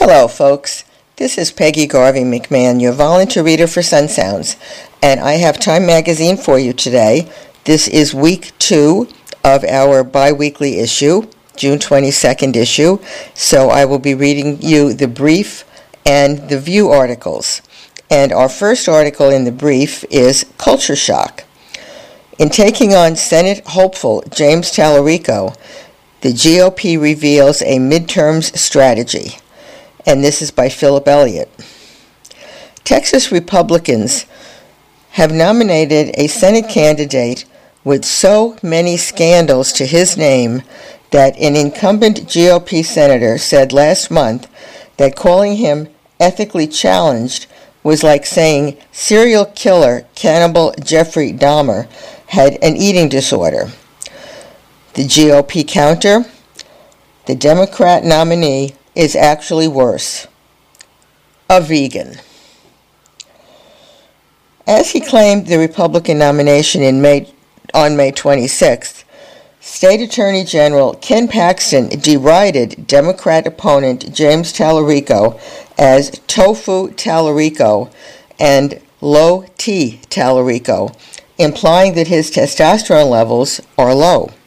Hello, folks. This is Peggy Garvey McMahon, your volunteer reader for Sun Sounds, and I have Time Magazine for you today. This is week 2 of our bi-weekly issue, June 22nd issue, so I will be reading you the brief and the View articles. And our first article in the brief is Culture Shock. In taking on Senate hopeful James Talarico, the GOP reveals a midterms strategy. And this is by Philip Elliott. Texas Republicans have nominated a Senate candidate with so many scandals to his name that an incumbent GOP senator said last month that calling him ethically challenged was like saying serial killer cannibal Jeffrey Dahmer had an eating disorder. The GOP counter: the Democrat nominee is actually worse, a vegan. As he claimed the Republican nomination on May 26th, State Attorney General Ken Paxton derided Democrat opponent James Talarico as Tofu Talarico and Low T Talarico, implying that his testosterone levels are low.